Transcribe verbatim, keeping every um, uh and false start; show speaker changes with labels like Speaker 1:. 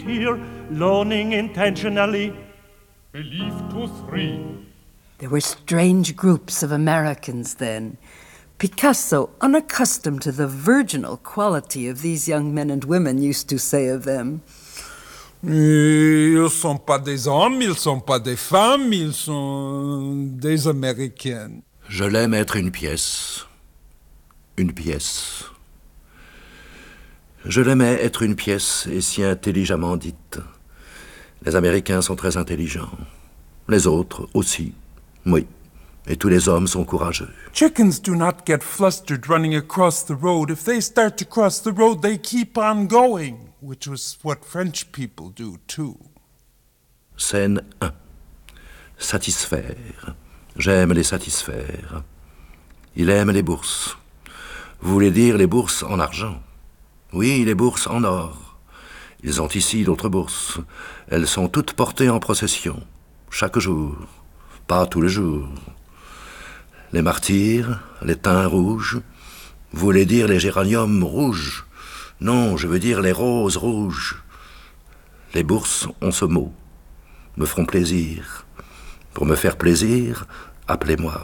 Speaker 1: Here, loaning intentionally.
Speaker 2: Believe to three.
Speaker 3: There were strange groups of Americans then. Picasso, unaccustomed to the virginal quality of these young men and women, used to say of them,
Speaker 4: Ils sont pas des hommes, ils sont pas des femmes, ils sont des Américaines.
Speaker 5: Je l'aime être une pièce. Une pièce. Je l'aimais être une pièce et si intelligemment dite. Les Américains sont très intelligents. Les autres aussi, oui. Et tous les hommes sont courageux.
Speaker 4: Chickens do not get flustered running across the road. If they start to cross the road, they keep on going, which was what French people do too.
Speaker 5: Scène un. Satisfaire. J'aime les satisfaire. Il aime les bourses. Vous voulez dire les bourses en argent? Oui, les bourses en or. Ils ont ici d'autres bourses. Elles sont toutes portées en procession, chaque jour, pas tous les jours. Les martyrs, les thym rouges. Vous voulez dire les géraniums rouges? Non, je veux dire les roses rouges. Les bourses ont ce mot. Me feront plaisir. Pour me faire plaisir, appelez-moi.